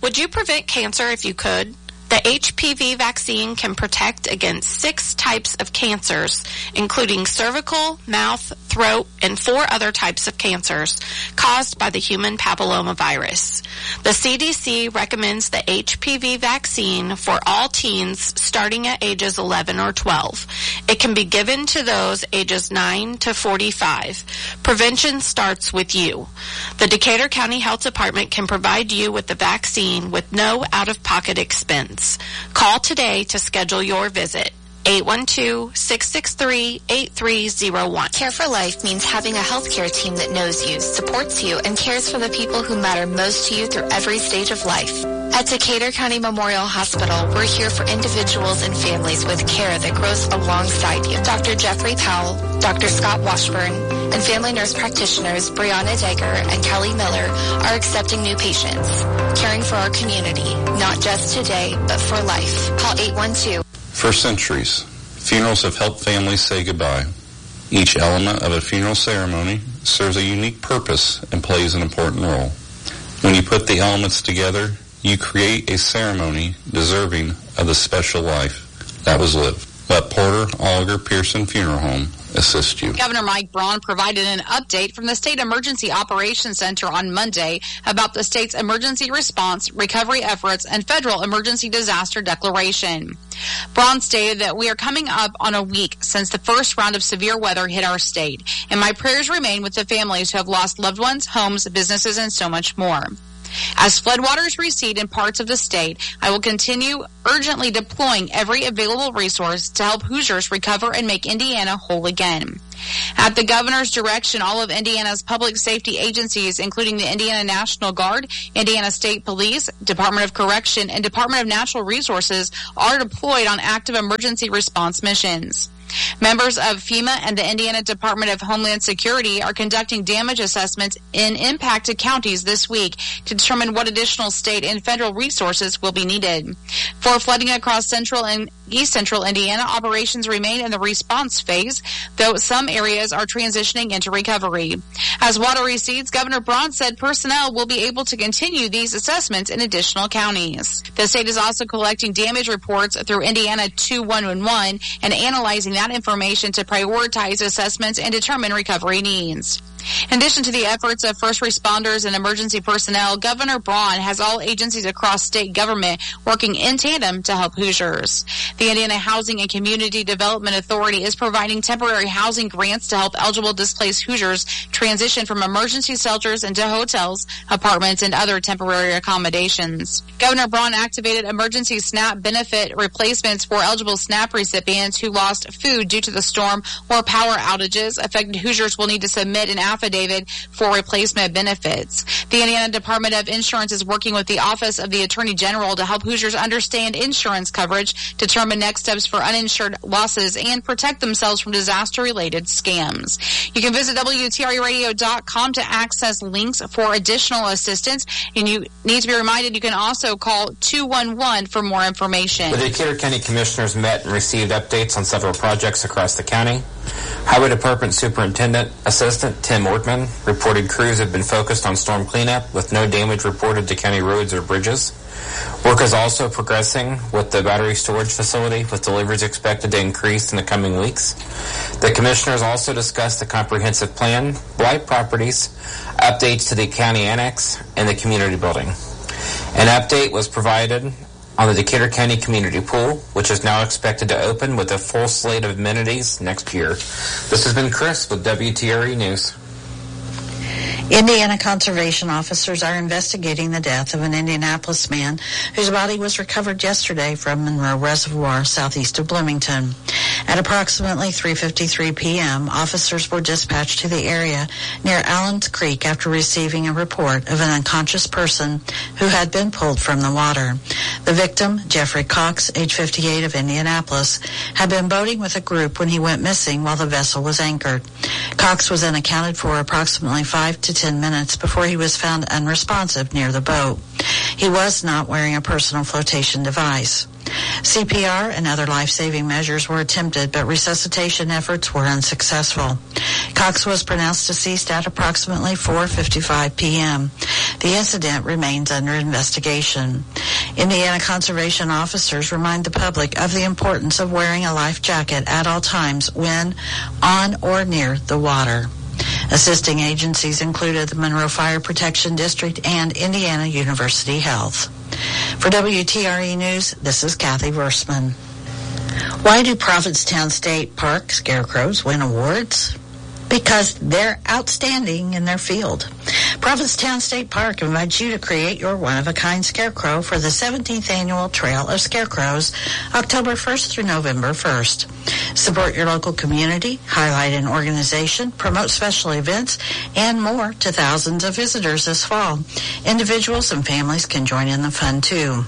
Would you prevent cancer if you could? The HPV vaccine can protect against 6 types of cancers, including cervical, mouth, throat, and 4 other types of cancers caused by the human papillomavirus. The CDC recommends the HPV vaccine for all teens starting at ages 11 or 12. It can be given to those ages 9 to 45. Prevention starts with you. The Decatur County Health Department can provide you with the vaccine with no out-of-pocket expense. Call today to schedule your visit. 812-663-8301. Care for Life means having a healthcare team that knows you, supports you, and cares for the people who matter most to you through every stage of life. At Decatur County Memorial Hospital, we're here for individuals and families with care that grows alongside you. Dr. Jeffrey Powell, Dr. Scott Washburn, and family nurse practitioners Brianna Degger and Kelly Miller are accepting new patients, caring for our community, not just today, but for life. Call 812. For centuries, funerals have helped families say goodbye. Each element of a funeral ceremony serves a unique purpose and plays an important role. When you put the elements together, you create a ceremony deserving of the special life that was lived. Let Porter Oliver Pearson Funeral Home assist you. Governor Mike Braun provided an update from the State Emergency Operations Center on Monday about the state's emergency response, recovery efforts, and federal emergency disaster declaration. Braun stated that we are coming up on a week since the first round of severe weather hit our state, and my prayers remain with the families who have lost loved ones, homes, businesses, and so much more. As floodwaters recede in parts of the state, I will continue urgently deploying every available resource to help Hoosiers recover and make Indiana whole again. At the governor's direction, all of Indiana's public safety agencies, including the Indiana National Guard, Indiana State Police, Department of Correction, and Department of Natural Resources, are deployed on active emergency response missions. Members of FEMA and the Indiana Department of Homeland Security are conducting damage assessments in impacted counties this week to determine what additional state and federal resources will be needed. For flooding across central and east central Indiana, operations remain in the response phase, though some areas are transitioning into recovery. As water recedes, Governor Braun said personnel will be able to continue these assessments in additional counties. The state is also collecting damage reports through Indiana 2111 and analyzing that information to prioritize assessments and determine recovery needs. In addition to the efforts of first responders and emergency personnel, Governor Braun has all agencies across state government working in tandem to help Hoosiers. The Indiana Housing and Community Development Authority is providing temporary housing grants to help eligible displaced Hoosiers transition from emergency shelters into hotels, apartments, and other temporary accommodations. Governor Braun activated emergency SNAP benefit replacements for eligible SNAP recipients who lost food due to the storm or power outages. Affected Hoosiers will need to submit an affidavit for replacement benefits. The Indiana Department of Insurance is working with the Office of the Attorney General to help Hoosiers understand insurance coverage, determine next steps for uninsured losses, and protect themselves from disaster-related scams. You can visit WTREradio.com to access links for additional assistance, and you need to be reminded you can also call 211 for more information. The Decatur County Commissioners met and received updates on several projects across the county. Highway Department Superintendent Assistant Tim Ortman reported crews have been focused on storm cleanup with no damage reported to county roads or bridges. Work is also progressing with the battery storage facility, with deliveries expected to increase in the coming weeks. The commissioners also discussed the comprehensive plan, blight properties, updates to the county annex, and the community building. An update was provided on the Decatur County Community Pool, which is now expected to open with a full slate of amenities next year. This has been Chris with WTRE News. Indiana conservation officers are investigating the death of an Indianapolis man whose body was recovered yesterday from Monroe Reservoir, southeast of Bloomington. At approximately 3:53 p.m., officers were dispatched to the area near Allen's Creek after receiving a report of an unconscious person who had been pulled from the water. The victim, Jeffrey Cox, age 58, of Indianapolis, had been boating with a group when he went missing while the vessel was anchored. Cox was then accounted for approximately 5 to 10 minutes before he was found unresponsive near the boat. He was not wearing a personal flotation device. CPR and other life-saving measures were attempted, but resuscitation efforts were unsuccessful. Cox was pronounced deceased at approximately 4:55 p.m. The incident remains under investigation. Indiana conservation officers remind the public of the importance of wearing a life jacket at all times when on or near the water. Assisting agencies included the Monroe Fire Protection District and Indiana University Health. For WTRE News, this is Kathy Versman. Why do Prophetstown State Park scarecrows win awards? Because they're outstanding in their field. Prophetstown State Park invites you to create your one-of-a-kind scarecrow for the 17th Annual Trail of Scarecrows, October 1st through November 1st. Support your local community, highlight an organization, promote special events, and more to thousands of visitors this fall. Individuals and families can join in the fun, too.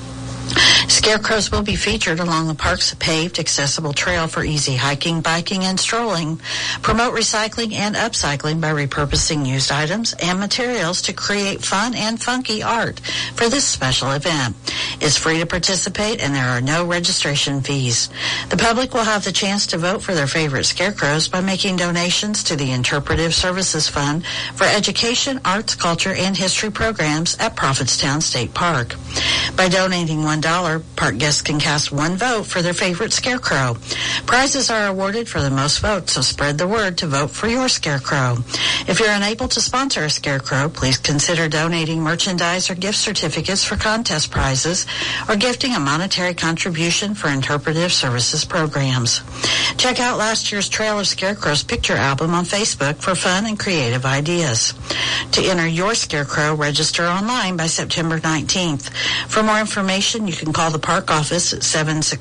Scarecrows will be featured along the park's paved, accessible trail for easy hiking, biking, and strolling. Promote recycling and upcycling by repurposing used items and materials to create fun and funky art for this special event. It's free to participate, and there are no registration fees. The public will have the chance to vote for their favorite scarecrows by making donations to the Interpretive Services Fund for education, arts, culture, and history programs at Prophetstown State Park. By donating $1, park guests can cast one vote for their favorite scarecrow. Prizes are awarded for the most votes, so spread the word to vote for your scarecrow. If you're unable to sponsor a scarecrow, please consider donating merchandise or gift certificates for contest prizes or gifting a monetary contribution for interpretive services programs. Check out last year's Trail of Scarecrows picture album on Facebook for fun and creative ideas. To enter your scarecrow, register online by September 19th. For more information, you can call the park office at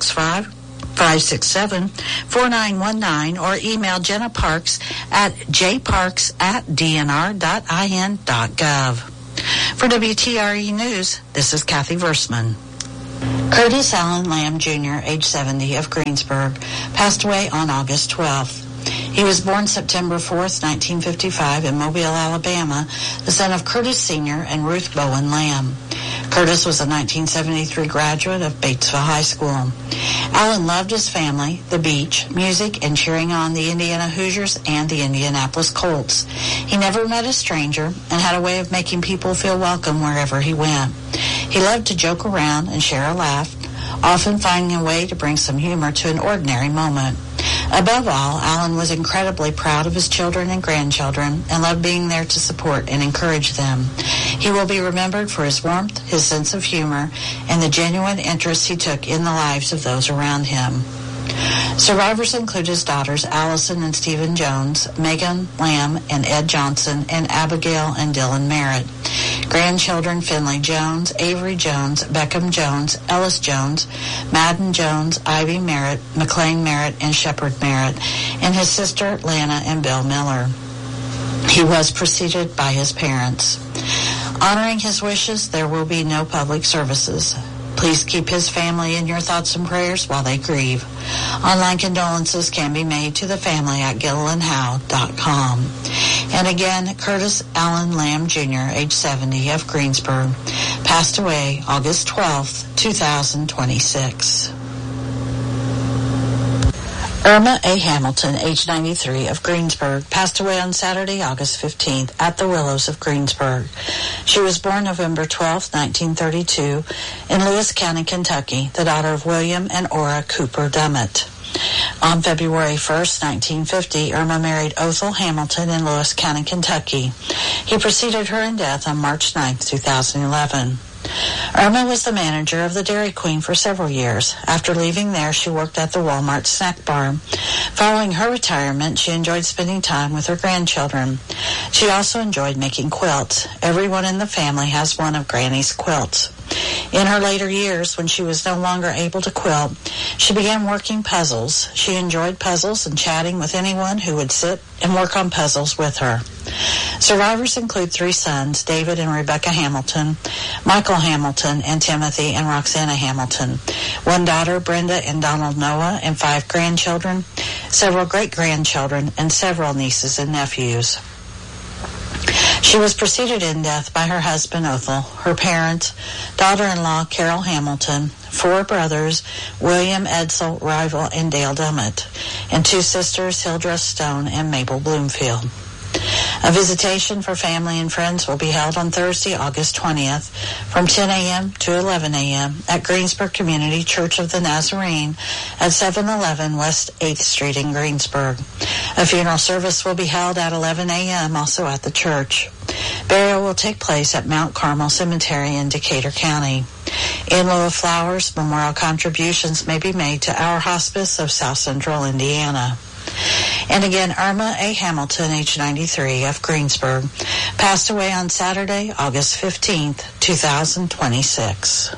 765-567-4919 or email Jenna Parks at jparks@dnr.in.gov. For WTRE News, this is Kathy Versman. Curtis Allen Lamb Jr., age 70, of Greensburg, passed away on August 12th. He was born September 4th, 1955 in Mobile, Alabama, the son of Curtis Sr. and Ruth Bowen Lamb. Curtis was a 1973 graduate of Batesville High School. Allen loved his family, the beach, music, and cheering on the Indiana Hoosiers and the Indianapolis Colts. He never met a stranger and had a way of making people feel welcome wherever he went. He loved to joke around and share a laugh, often finding a way to bring some humor to an ordinary moment. Above all, Allen was incredibly proud of his children and grandchildren and loved being there to support and encourage them. He will be remembered for his warmth, his sense of humor, and the genuine interest he took in the lives of those around him. Survivors include his daughters Allison and Stephen Jones, Megan Lamb and Ed Johnson, and Abigail and Dylan Merritt. Grandchildren Finley Jones, Avery Jones, Beckham Jones, Ellis Jones, Madden Jones, Ivy Merritt, McLean Merritt, and Shepard Merritt, and his sister Lana and Bill Miller. He was preceded by his parents. Honoring his wishes, there will be no public services. Please keep his family in your thoughts and prayers while they grieve. Online condolences can be made to the family at gillilandhowe.com. And again, Curtis Allen Lamb Jr., age 70, of Greensburg, passed away August 12th, 2026. Irma A. Hamilton, age 93, of Greensburg, passed away on Saturday, August 15th, at the Willows of Greensburg. She was born November 12, 1932, in Lewis County, Kentucky, the daughter of William and Ora Cooper Dummett. On February 1st, 1950, Irma married Othel Hamilton in Lewis County, Kentucky. He preceded her in death on March 9th, 2011. Irma was the manager of the Dairy Queen for several years. After leaving there, she worked at the Walmart snack bar. Following her retirement, she enjoyed spending time with her grandchildren. She also enjoyed making quilts. Everyone in the family has one of Granny's quilts. In her later years, when she was no longer able to quilt, she began working puzzles. She enjoyed puzzles and chatting with anyone who would sit and work on puzzles with her. Survivors include 3 sons, David and Rebecca Hamilton, Michael Hamilton, and Timothy and Roxana Hamilton, 1 daughter, Brenda and Donald Noah, and 5 grandchildren, several great-grandchildren, and several nieces and nephews. She was preceded in death by her husband, Othel, her parents, daughter-in-law, Carol Hamilton, 4 brothers, William Edsel Rival and Dale Dummett, and 2 sisters, Hildreth Stone and Mabel Bloomfield. A visitation for family and friends will be held on Thursday, August 20th from 10 a.m. to 11 a.m. at Greensburg Community Church of the Nazarene at 711 West 8th Street in Greensburg. A funeral service will be held at 11 a.m. also at the church. Burial will take place at Mount Carmel Cemetery in Decatur County. In lieu of flowers, memorial contributions may be made to Our Hospice of South Central Indiana. And again, Irma A. Hamilton, age 93, of Greensburg, passed away on Saturday, August 15th, 2026.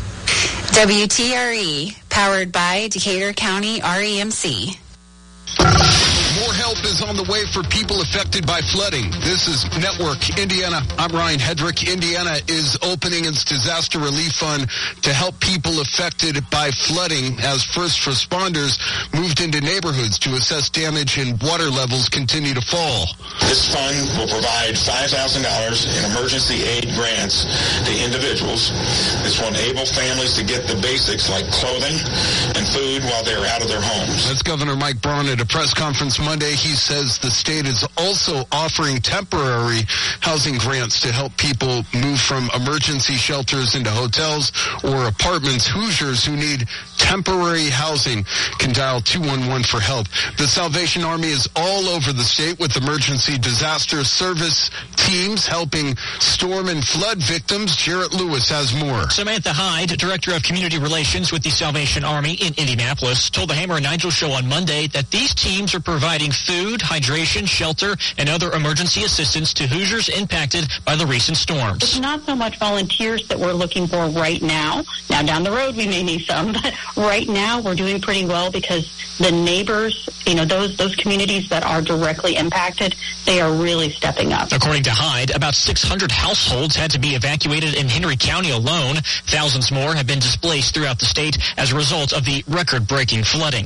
WTRE, powered by Decatur County REMC. More help is on the way for people affected by flooding. This is Network Indiana. I'm Ryan Hedrick. Indiana is opening its disaster relief fund to help people affected by flooding as first responders moved into neighborhoods to assess damage and water levels continue to fall. This fund will provide $5,000 in emergency aid grants to individuals. This will enable families to get the basics like clothing and food while they're out of their homes. That's Governor Mike Braun at a press conference Monday. He says the state is also offering temporary housing grants to help people move from emergency shelters into hotels or apartments. Hoosiers who need temporary housing can dial 211 for help. The Salvation Army is all over the state with emergency disaster service teams helping storm and flood victims. Jarrett Lewis has more. Samantha Hyde, Director of Community Relations with the Salvation Army in Indianapolis, told the Hammer and Nigel Show on Monday that these teams are providing food, hydration, shelter, and other emergency assistance to Hoosiers impacted by the recent storms. It's not so much volunteers that we're looking for right now. Now, down the road, we may need some, but right now we're doing pretty well because the neighbors, those communities that are directly impacted, they are really stepping up. According to Hyde, about 600 households had to be evacuated in Henry County alone. Thousands more have been displaced throughout the state as a result of the record-breaking flooding.